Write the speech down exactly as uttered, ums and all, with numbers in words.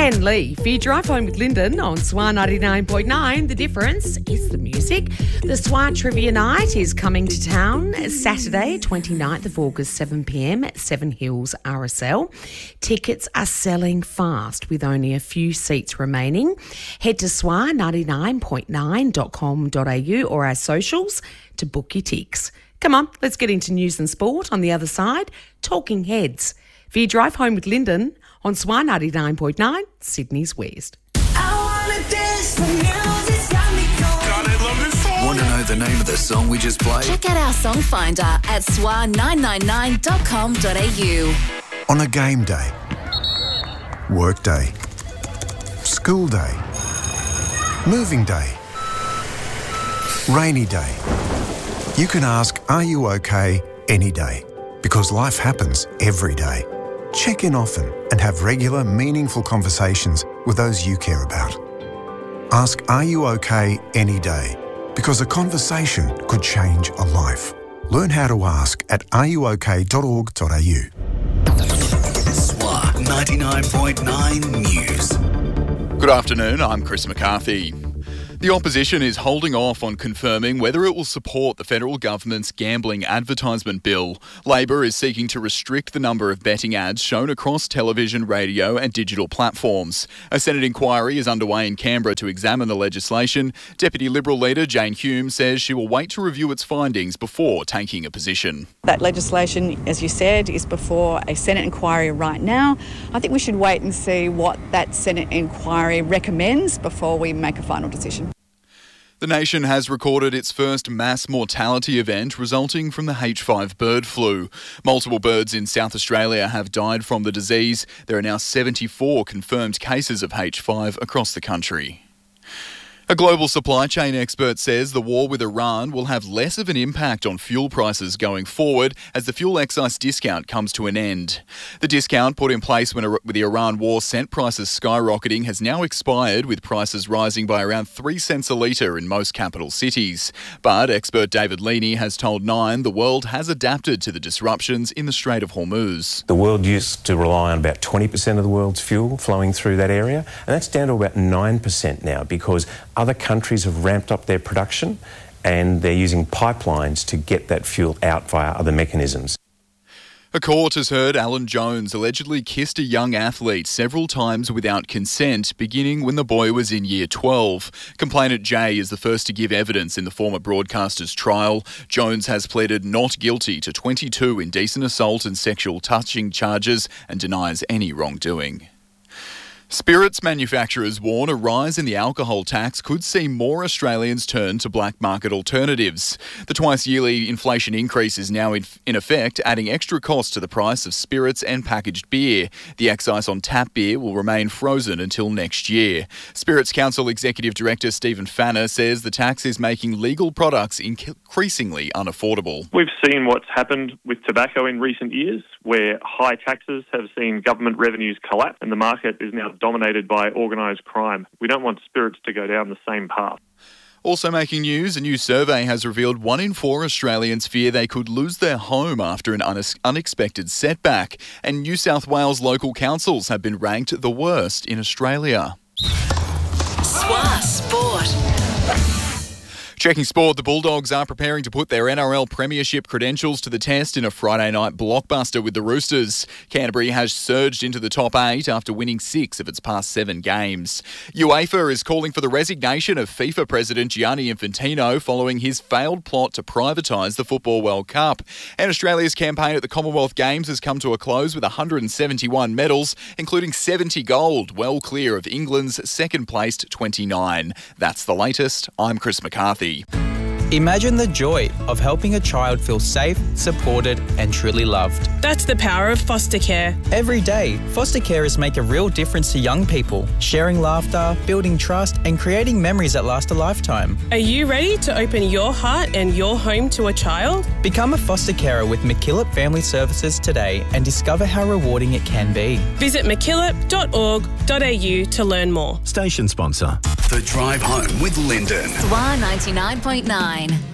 And Lee, for your drive home with Lyndon on S W A ninety-nine point nine, the difference is the music. The S W A Trivia Night is coming to town Saturday, twenty-ninth of August, seven p m at Seven Hills R S L. Tickets are selling fast with only a few seats remaining. Head to S W A ninety-nine point nine dot com dot a u or our socials to book your ticks. Come on, let's get into news and sport on the other side. Talking Heads. For your drive home with Lyndon on S W A ninety-nine point nine, Sydney's West. I wanna dance, the music's got me going. God, I love this song. Want to know the name of the song we just played? Check out our song finder at S W A nine nine nine dot com dot a u. On a game day, work day, school day, moving day, rainy day, you can ask, are you okay, any day? Because life happens every day. Check in often and have regular, meaningful conversations with those you care about. Ask, are you okay, any day? Because a conversation could change a life. Learn how to ask at are you okay dot org dot a u. S W A ninety-nine point nine News. Good afternoon, I'm Chris McCarthy. The opposition is holding off on confirming whether it will support the federal government's gambling advertisement bill. Labor is seeking to restrict the number of betting ads shown across television, radio and digital platforms. A Senate inquiry is underway in Canberra to examine the legislation. Deputy Liberal leader Jane Hume says she will wait to review its findings before taking a position. That legislation, as you said, is before a Senate inquiry right now. I think we should wait and see what that Senate inquiry recommends before we make a final decision. The nation has recorded its first mass mortality event resulting from the H five bird flu. Multiple birds in South Australia have died from the disease. There are now seventy-four confirmed cases of H five across the country. A global supply chain expert says the war with Iran will have less of an impact on fuel prices going forward as the fuel excise discount comes to an end. The discount put in place when the Iran war sent prices skyrocketing has now expired, with prices rising by around three cents a litre in most capital cities. But expert David Leaney has told Nine the world has adapted to the disruptions in the Strait of Hormuz. The world used to rely on about twenty percent of the world's fuel flowing through that area, and that's down to about nine percent now because other countries have ramped up their production and they're using pipelines to get that fuel out via other mechanisms. A court has heard Alan Jones allegedly kissed a young athlete several times without consent, beginning when the boy was in year twelve. Complainant Jay is the first to give evidence in the former broadcaster's trial. Jones has pleaded not guilty to twenty-two indecent assault and sexual touching charges and denies any wrongdoing. Spirits manufacturers warn a rise in the alcohol tax could see more Australians turn to black market alternatives. The twice-yearly inflation increase is now in, in effect, adding extra cost to the price of spirits and packaged beer. The excise on tap beer will remain frozen until next year. Spirits Council Executive Director Stephen Fanner says the tax is making legal products increasingly unaffordable. We've seen what's happened with tobacco in recent years, where high taxes have seen government revenues collapse and the market is now dominated by organised crime. We don't want spirits to go down the same path. Also making news, a new survey has revealed one in four Australians fear they could lose their home after an unex- unexpected setback. And New South Wales local councils have been ranked the worst in Australia. S W A Sport. Checking sport, the Bulldogs are preparing to put their N R L premiership credentials to the test in a Friday night blockbuster with the Roosters. Canterbury has surged into the top eight after winning six of its past seven games. UEFA is calling for the resignation of FIFA President Gianni Infantino following his failed plot to privatise the Football World Cup. And Australia's campaign at the Commonwealth Games has come to a close with one hundred seventy-one medals, including seventy gold, well clear of England's second-placed twenty-nine. That's the latest. I'm Chris McCarthy. Imagine the joy of helping a child feel safe, supported and truly loved. That's the power of foster care. Every day, foster carers make a real difference to young people, sharing laughter, building trust and creating memories that last a lifetime. Are you ready to open your heart and your home to a child? Become a foster carer with MacKillop Family Services today and discover how rewarding it can be. Visit mackillop dot org dot a u to learn more. Station sponsor. The Drive Home with Lyndon. S W A ninety-nine point nine.